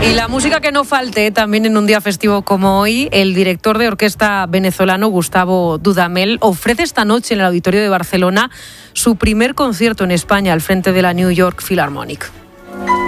Y la música que no falte también en un día festivo como hoy, el director de orquesta venezolano Gustavo Dudamel ofrece esta noche en el Auditorio de Barcelona su primer concierto en España al frente de la New York Philharmonic.